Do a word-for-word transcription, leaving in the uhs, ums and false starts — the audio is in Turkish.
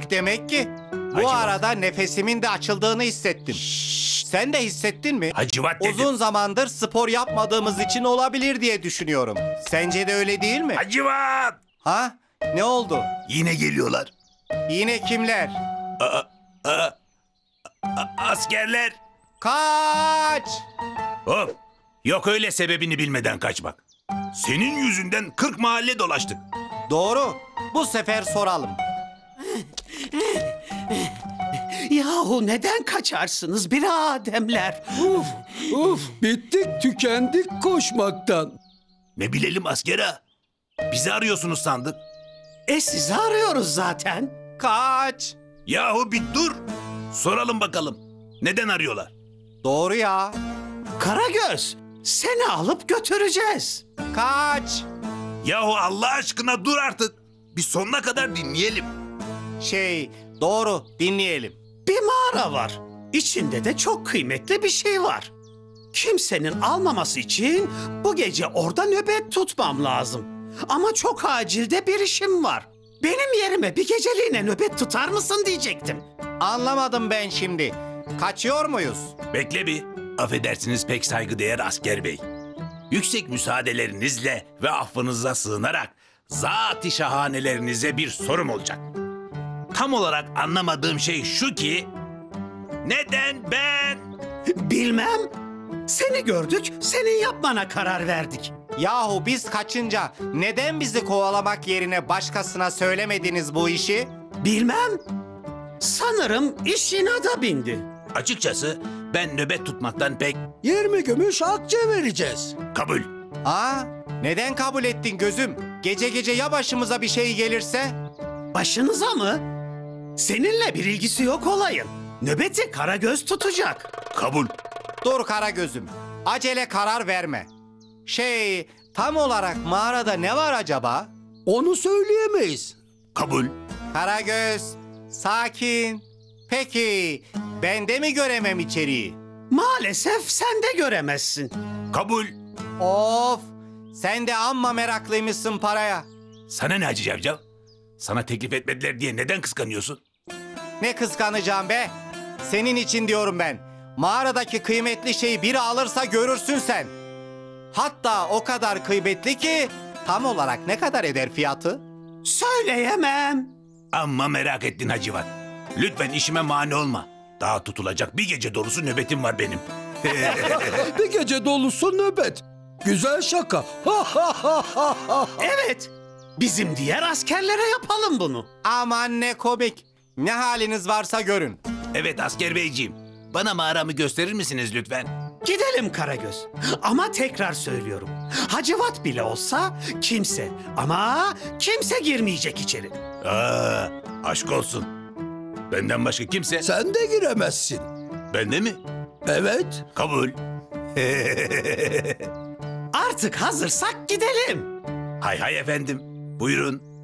Acık demek ki. Bu Hacivat. arada nefesimin de açıldığını hissettim. Sen de hissettin mi? Hacivat dedim. Uzun zamandır spor yapmadığımız için olabilir diye düşünüyorum. Sence de öyle değil mi? Hacivat! Ha? Ne oldu? Yine geliyorlar. Yine kimler? Aa, aa, a- askerler. Kaç! Hop. Yok öyle sebebini bilmeden kaçmak. Senin yüzünden kırk mahalle dolaştık. Doğru. Bu sefer soralım. Yahu neden kaçarsınız birademler? Uf, uf, bittik tükendik koşmaktan. Ne bilelim asker ha. Bizi arıyorsunuz sandık. E sizi arıyoruz zaten. Kaç! Yahu bir dur. Soralım bakalım. Neden arıyorlar? Doğru ya. Karagöz, seni alıp götüreceğiz. Kaç! Yahu Allah aşkına dur artık. Bir sonuna kadar dinleyelim. Şey, doğru. Dinleyelim. Bir mağara var. İçinde de çok kıymetli bir şey var. Kimsenin almaması için bu gece orada nöbet tutmam lazım. Ama çok acilde bir işim var. Benim yerime bir geceliğine nöbet tutar mısın diyecektim. Anlamadım ben şimdi. Kaçıyor muyuz? Bekle bir. Affedersiniz pek saygıdeğer asker bey. Yüksek müsaadelerinizle ve affınıza sığınarak zat-ı şahanelerinize bir sorum olacak. Tam olarak anlamadığım şey şu ki... Neden ben? Bilmem. Seni gördük, senin yapmana karar verdik. Yahu biz kaçınca neden bizi kovalamak yerine başkasına söylemediniz bu işi? Bilmem. Sanırım iş inada bindi. Açıkçası ben nöbet tutmaktan pek yirmi gümüş akçe vereceğiz. kabul. Aa, neden kabul ettin gözüm? Gece gece ya başımıza bir şey gelirse? Başınıza mı? Seninle bir ilgisi yok olayın. Nöbeti Karagöz tutacak. Kabul. Dur kara gözüm. Acele karar verme. Şey, tam olarak mağarada ne var acaba? Onu söyleyemeyiz. Kabul. Karagöz, sakin. Peki, ben de mi göremem içeriği? Maalesef sen de göremezsin. Kabul. Of, sen de amma meraklıymışsın paraya. Sana ne Hacı Cavcav? Sana teklif etmediler diye neden kıskanıyorsun? Ne kıskanacağım be? Senin için diyorum ben. Mağaradaki kıymetli şeyi biri alırsa görürsün sen. Hatta o kadar kıymetli ki tam olarak ne kadar eder fiyatı? Söyleyemem. Amma merak ettin Hacivat. Lütfen işime mani olma. Daha tutulacak bir gece dolusu nöbetim var benim. Bir gece dolusu nöbet. Güzel şaka. Ha ha ha ha ha. Evet. Bizim diğer askerlere yapalım bunu. Aman ne komik. Ne haliniz varsa görün. Evet asker beyciğim. Bana mağaramı gösterir misiniz lütfen? Gidelim Karagöz. Ama tekrar söylüyorum. Hacivat bile olsa kimse ama kimse girmeyecek içeri. Aa, aşk olsun. Benden başka kimse... Sen de giremezsin. Bende mi? Evet. Kabul. Artık hazırsak gidelim. Hay hay efendim. Buyurun.